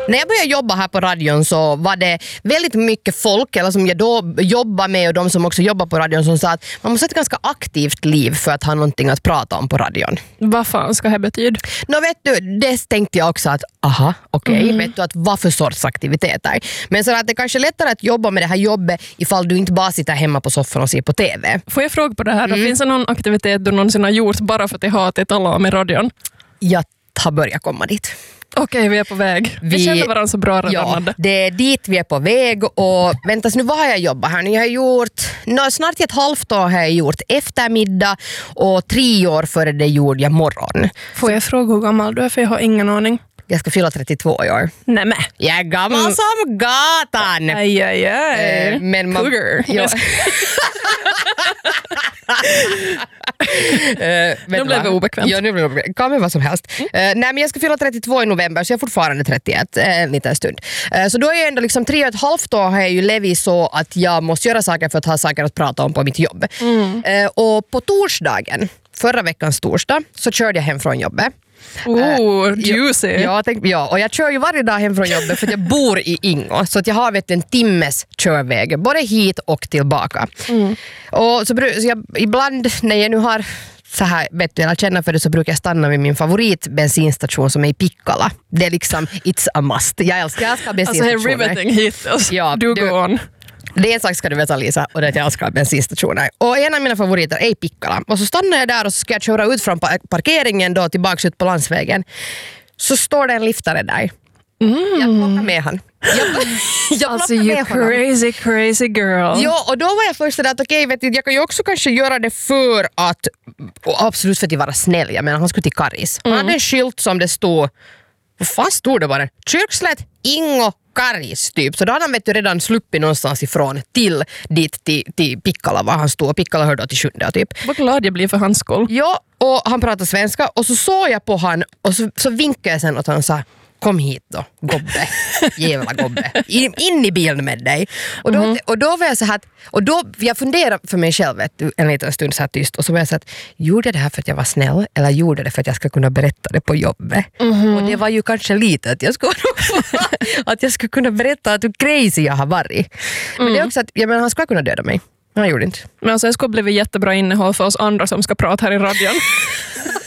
När jag började jobba här på radion så var det väldigt mycket folk, eller som jag då jobbar med och de som också jobbar på radion, som sa att man måste ha ett ganska aktivt liv för att ha någonting att prata om på radion. Vad fan ska det betyda? Vet du, det tänkte jag också att vet du att vad för sorts aktiviteter. Men så att det kanske är lättare att jobba med det här jobbet ifall du inte bara sitter hemma på soffan och ser på TV. Får jag fråga på det här? Finns det någon aktivitet du någonsin har gjort bara för att jag har att tala om i radion? Jag har börjat komma dit. Okej, vi är på väg. Vi känner varandra så bra redan. Ja, det är dit vi är på väg. Och vänta, nu vad har jag jobbat här? Jag har gjort, snart ett halvt år har jag gjort eftermiddag och 3 år före det gjorde jag morgon. Får jag fråga hur gammal du är, för jag har ingen aning. Jag ska fylla 32 år. Nämen. Jag är gammal som gatan. Aj. Men Cougar. Ja. Nu blev det obekvämt. Ja, nu blev det obekvämt. Kan med vad som helst. Nej, men jag ska fylla 32 i november, så jag är fortfarande 31 en liten stund. Så då är jag ändå liksom 3,5 år har jag ju levt så att jag måste göra saker för att ha saker att prata om på mitt jobb. Och på torsdagen, förra veckans torsdag, så körde jag hem från jobbet. Juicy. Och jag kör ju varje dag hem från jobbet för att jag bor i Ingo, så att jag har en timmes körväg både hit och tillbaka. Och så jag, ibland när jag nu har så här, vet du, jag känner för det, så brukar jag stanna vid min favoritbensinstation som är i Pikkala. Det är liksom, it's a must. Jag älskar bensinstationer. Alltså, riveting hittills. Ja, du går on. Det är en sak ska du veta, Lisa, och det är att jag älskar bensinstationer. Och en av mina favoriter är Pikkala. Och så stannar jag där och så ska jag köra ut från parkeringen då tillbaka ut på landsvägen. Så står det en liftare där. Jag plockar med han. Jag alltså you crazy girl. Ja, och då var jag först där att okej, vet du, jag kan ju också kanske göra det för att, absolut för att vara snäll. Jag menar, han skulle till Karis. Han hade en skylt som det stod, vad fan stod det bara? Kyrkslätt, Ingo, Karis typ. Så då hade han redan sluppit någonstans ifrån till dit till Pikkala var han stod. Pikkala hörde till 7:e typ. Vad glad jag blir för hans skull. Ja, och han pratade svenska och så såg jag på han och så vinkade jag sen åt honom och sa, kom hit då, gobbe. Jävla gobbe. In i bilen med dig. Och då var jag så här, och då jag funderade för mig själv en liten stund så här tyst, och så var jag så att, gjorde jag det här för att jag var snäll eller gjorde det för att jag ska kunna berätta det på jobbet? Och det var ju kanske lite att jag skulle kunna berätta att hur crazy jag har varit. Men det är också att, jag menar, han ska kunna döda mig. Han gjorde inte. Men alltså, det skulle bli jättebra innehåll för oss andra som ska prata här i radion.